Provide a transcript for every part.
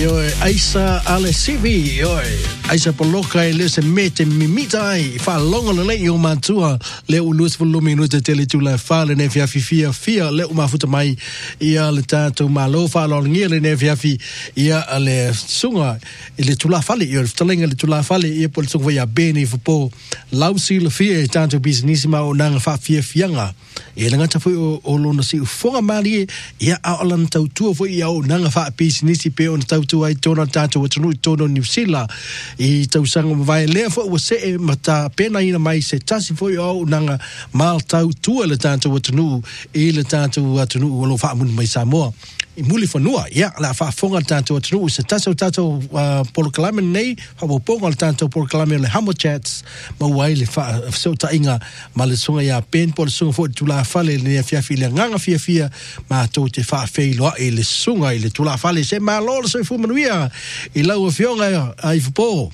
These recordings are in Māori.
Yo, Aisa Alesivi, yo, Aisa Poloka, listen, mate, mimita, fa longo le yo matua, le ulus volumino de teletula fale ne via fia, le umafuta mai, ia le tato malofa longia le ne via ia le sunga, le tula fale, yo, talenga le tula fale, ia pol sunga ya bene po, lausi le fia, tanto businessima o nanga fa fianga. E langa tafu o lona si fonga mali ia aolan tau tua fo ia o nanga fa business pe on tau tua I tona tata o tonu tono New Zealand I tau sanga vai le fo o se mata pena ina mai se tasi fo ia o nanga mal tau tua le tata o tonu e le tata o tonu o lo fa mun mai Samoa I muli fanua ia la fa fonga tata o tonu se tata por kalame nei fa bo ponga tata por kalame le hamo chats ma wai le fa so ta inga ma le songa ia pen por songa fo tula fale le fiafi le nganga fiafia ma to te fa feilo e le sunga I le tula fale se ma lo so fu manuia I lau fionga ai fu.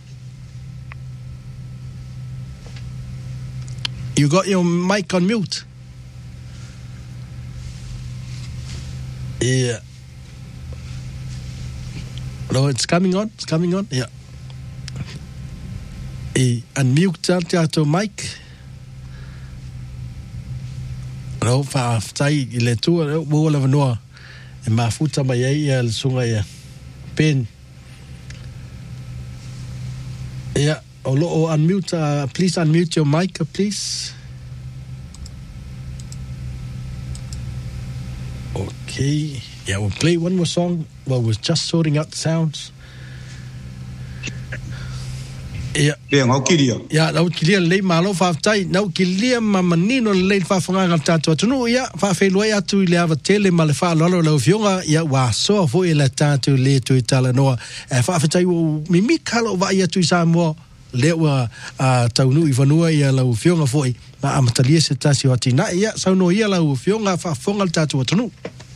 You got your mic on mute. Yeah. No, it's coming on. It's coming on. Yeah. Unmute your mic. No, fa tai ile tu mo la noa. E ma futa mai ai al sunga ia. Pen. Yeah. Oh, unmute. Please unmute your mic, please. Okay. Yeah, we'll play one more song while we're just sorting out the sounds. Yeah. Yeah, kilia. Yeah, nau kilia le malo fa tai, nau kilia mamanino le fa fanga tatu tunu ya fa felo ya tu le ava tele male fa lolo lo fionga ya wa so fo ile tatu le tu itala no fa tai o mimi kalo va ya tu Samoa le wa taunu ivanua ya lo fionga fo ma amatalia se tasi o tina ya sa no ya lo fionga fa fonga tatu tunu.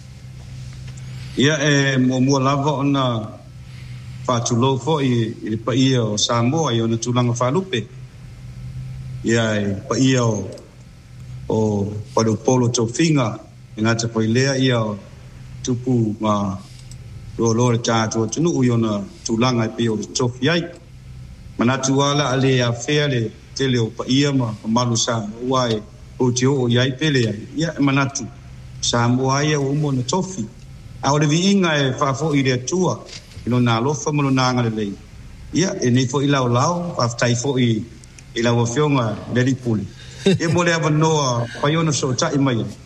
Ya mo lava ona Fatulo fo I pa ia o Samoa I ona tulanga falupe. Ia pa ia o polo tofinga ngata po ilea ia o tupu ma lo tatu tunu iona tulanga pe o tofiai. Manatuala ale a fele tele o pa ia ma malu Samoa o tio o iai pele ia manatu Samoa ia o mo na tofi. A o le vinga fa fo ile tua ino na lofa mo na ngale le ia e nei fo ila lao aftai fo ila wo fionga very pool e mo le ava no pa yo no so tai mai